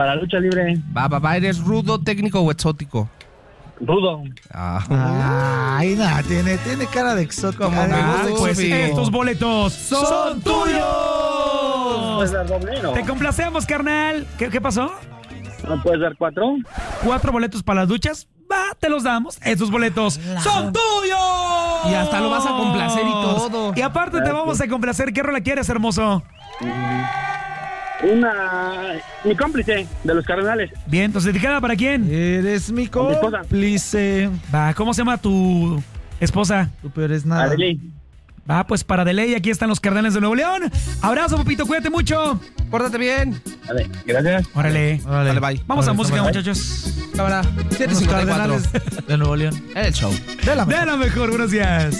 Para lucha libre. Va, ¿eres rudo, técnico o exótico? Rudo. Ay, nada, tiene cara de exótico. Pues estos boletos son tuyos. ¿Puedes dar doble, no? Te complacemos, carnal. ¿Qué pasó? ¿No puedes dar 4? 4 boletos para las duchas. Va, te los damos. Estos boletos son tuyos. Y hasta lo vas a complacer y todo. Y aparte te vamos a complacer. ¿Qué rola quieres, hermoso? Mi cómplice de los Cardenales. Bien, entonces, ¿dedicada para quién? Eres mi cómplice. Va, ¿cómo se llama tu esposa? Tú peor es nada. Adeli. Va, pues para Deley, aquí están los Cardenales de Nuevo León. Abrazo, papito, cuídate mucho. Pórtate bien. Vale, gracias. Órale. Dale, bye. Vamos a música, muchachos. Cámara. Los 7:54. Cardenales de Nuevo León. El show. De la mejor, buenos días.